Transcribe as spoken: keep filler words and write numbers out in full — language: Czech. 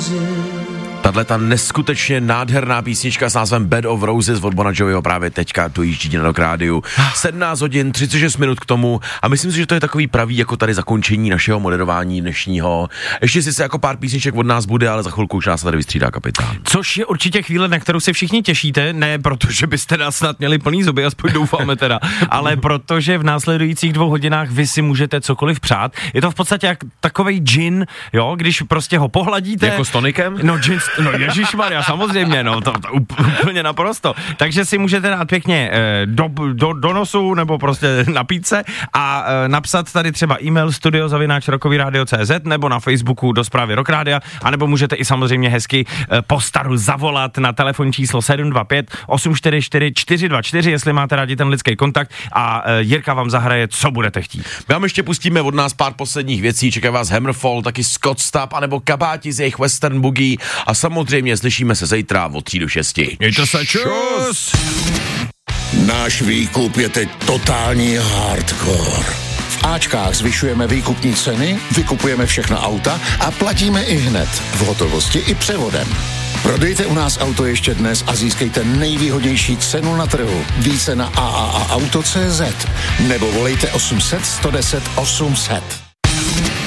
Tahle ta neskutečně nádherná písnička s názvem Bed of Roses od Bona Joviho právě teďka tu jíždí na Rock Rádiu. sedmnáct hodin, třicet šest minut k tomu a myslím si, že to je takový pravý jako tady zakončení našeho moderování dnešního. Ještě si se jako pár písniček od nás bude, ale za chvilku už nás tady vystřídá kapitán. Což je určitě chvíle, na kterou se všichni těšíte, ne protože byste nás snad měli plný zuby, aspoň doufáme teda, ale protože v následujících dvou hodinách vy si můžete cokoliv přát. Je to v podstatě jak takovej gin, jo, když prostě ho pohladíte. Jako s tonikem? No gin, no ježišmarja, samozřejmě, no to, to úplně naprosto. Takže si můžete dát pěkně eh, do, do, do nosu nebo prostě napít se a eh, napsat tady třeba e-mail studio zavináč rockovyradio tečka cé zet nebo na Facebooku do zprávy Rock Rádia, anebo můžete i samozřejmě hezky eh, po staru zavolat na telefonní číslo sedm dva pět osm čtyři čtyři čtyři dva čtyři, jestli máte rádi ten lidský kontakt a eh, Jirka vám zahraje, co budete chtít. My vám ještě pustíme od nás pár posledních věcí, čeká vás Hammerfall, taky Scott Stapp, anebo Kabáti z jejich Western Boogie a samozřejmě slyšíme se zítra od tří do šesti. Mějte se, čus! Náš výkup je teď totální hardcore. V Ačkách zvyšujeme výkupní ceny, vykupujeme všechna auta a platíme i hned, v hotovosti i převodem. Prodejte u nás auto ještě dnes a získejte nejvýhodnější cenu na trhu. Více na a a a auto tečka cé zet nebo volejte osm set sto deset osm set.